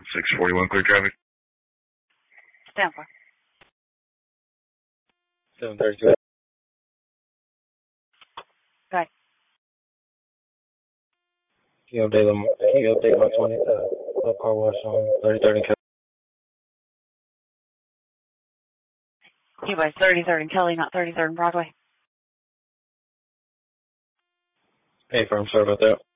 641 clear traffic. Stand for. 732. Right. Can you update my 20 car wash on 33rd and Kelly? Anyway, 33rd and Kelly, not 33rd and Broadway. Hey, firm, sorry about that.